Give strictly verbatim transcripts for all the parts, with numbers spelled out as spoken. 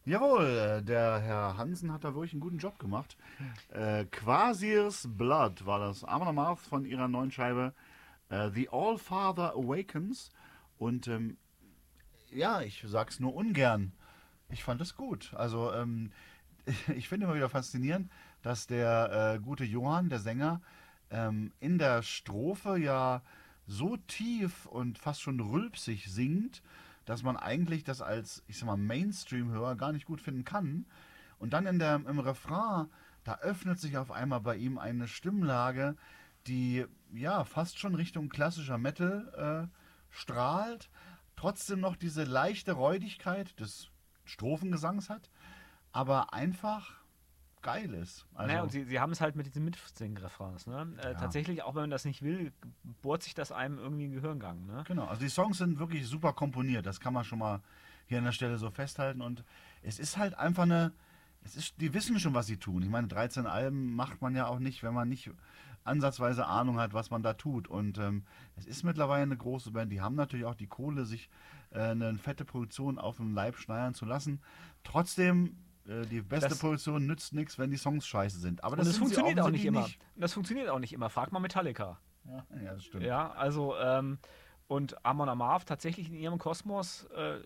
Jawohl, äh, der Herr Hansen hat da wirklich einen guten Job gemacht. Äh, Quasirs Blood war das. Amon Amarth von ihrer neuen Scheibe äh, The All Father Awakens. Und ähm, ja, ich sag's nur ungern. Ich fand es gut. Also ähm, ich finde immer wieder faszinierend, dass der äh, gute Johann, der Sänger, ähm, in der Strophe ja so tief und fast schon rülpsig singt, dass man eigentlich das als, ich sag mal, Mainstream-Hörer gar nicht gut finden kann. Und dann in der, im Refrain, da öffnet sich auf einmal bei ihm eine Stimmlage, die ja fast schon Richtung klassischer Metal äh, strahlt, trotzdem noch diese leichte Räudigkeit des Strophengesangs hat, aber einfach geil ist. Naja, und Also, sie, sie haben es halt mit diesen Mitsing-Refrains, ne? Äh, ja, tatsächlich, auch wenn man das nicht will, bohrt sich das einem irgendwie in den Gehirngang, ne? genau. Also die Songs sind wirklich super komponiert. Das kann man schon mal hier an der Stelle so festhalten. Und es ist halt einfach eine. Es ist, die wissen schon, was sie tun. Ich meine, dreizehn Alben macht man ja auch nicht, wenn man nicht ansatzweise Ahnung hat, was man da tut. Und ähm, es ist mittlerweile eine große Band. Die haben natürlich auch die Kohle, sich äh, eine fette Produktion auf dem Leib schneidern zu lassen. Trotzdem, äh, die beste Das, Produktion nützt nichts, wenn die Songs scheiße sind. Aber und das es sind sie funktioniert auch nicht offensichtlich immer. nicht. Und das funktioniert auch nicht immer. Frag mal Metallica. Ja, ja, das stimmt. Ja, also, ähm, und Amon Amarth tatsächlich in ihrem Kosmos äh,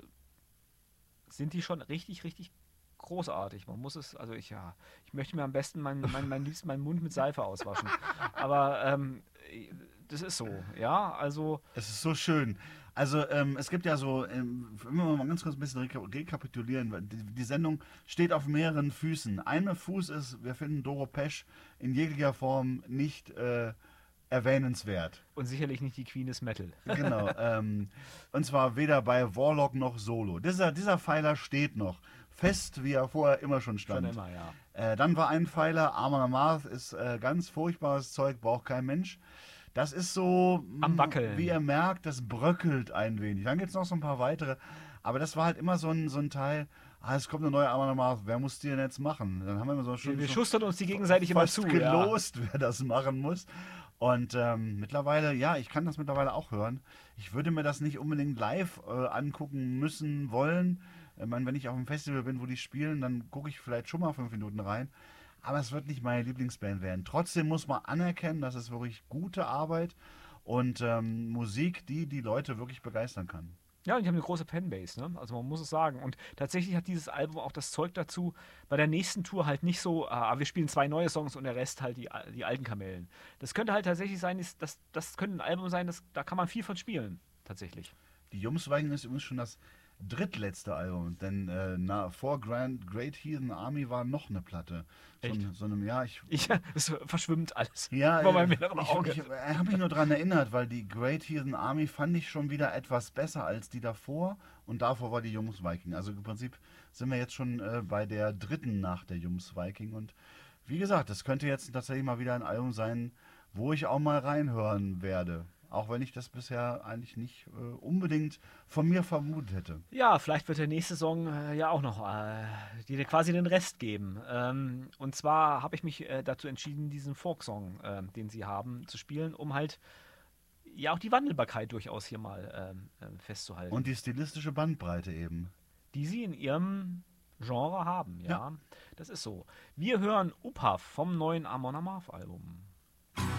sind die schon richtig, richtig großartig. Man muss es, also ich, ja, ich möchte mir am besten mein, mein, mein liebsten meinen Mund mit Seife auswaschen. Aber ähm, das ist so, ja, also Es ist so schön. Also ähm, es gibt ja so, ähm, wenn wir mal ganz kurz ein bisschen reka rekapitulieren, weil die, die Sendung steht auf mehreren Füßen. Ein Fuß ist, wir finden Doro Pesch in jeglicher Form nicht äh, erwähnenswert. und sicherlich nicht die Queen des Metal. Genau. Ähm, und zwar weder bei Warlock noch Solo. Dieser, dieser Pfeiler steht noch. Fest, wie er vorher immer schon Schon stand. immer, ja. Äh, dann war ein Pfeiler, Amon Amarth ist äh, ganz furchtbares Zeug, braucht kein Mensch. Das ist so, Am mh, wie Wackeln. ihr merkt, das bröckelt ein wenig. Dann gibt es noch so ein paar weitere. Aber das war halt immer so ein, so ein Teil, ah, es kommt eine neue Amon Amarth, wer muss die denn jetzt machen? Dann haben wir immer so Wir, schon, wir schon schustern uns die gegenseitig immer fast zu, ja. gelost, wer das machen muss. Und ähm, mittlerweile, ja, ich kann das mittlerweile auch hören. Ich würde mir das nicht unbedingt live äh, angucken müssen, wollen. Ich meine, wenn ich auf einem Festival bin, wo die spielen, dann gucke ich vielleicht schon mal fünf Minuten rein. Aber es wird nicht meine Lieblingsband werden. Trotzdem muss man anerkennen, dass es wirklich gute Arbeit und ähm, Musik, die die Leute wirklich begeistern kann. Ja, und die haben eine große Fanbase, ne? Also man muss es sagen. Und tatsächlich hat dieses Album auch das Zeug dazu, bei der nächsten Tour halt nicht so, ah, wir spielen zwei neue Songs und der Rest halt die, die alten Kamellen. Das könnte halt tatsächlich sein, ist- das, das könnte ein Album sein, das, da kann man viel von spielen. Tatsächlich. Die Jumsweigen ist übrigens schon das drittletzte Album, denn äh, na, vor Grand, Great Heathen Army war noch eine Platte. So, Echt? ein- so einem, ja, ich Ich, es verschwimmt alles Ja, vor äh, meinem inneren ich, Auge. ich äh, habe mich nur daran erinnert, weil die Great Heathen Army fand ich schon wieder etwas besser als die davor und davor war die Jungs Viking. Also im Prinzip sind wir jetzt schon äh, bei der dritten nach der Jungs Viking und wie gesagt, das könnte jetzt tatsächlich mal wieder ein Album sein, wo ich auch mal reinhören werde. Auch wenn ich das bisher eigentlich nicht äh, unbedingt von mir vermutet hätte. Ja, vielleicht wird der nächste Song äh, ja auch noch äh, dir quasi den Rest geben. Ähm, und zwar habe ich mich äh, dazu entschieden, diesen Folk-Song, äh, den sie haben, zu spielen, um halt ja auch die Wandelbarkeit durchaus hier mal ähm, ähm, Und festzuhalten, die stilistische Bandbreite eben. die sie in ihrem Genre haben, Ja, ja. Das ist so. Wir hören Upaf vom neuen Amon Amarth Album.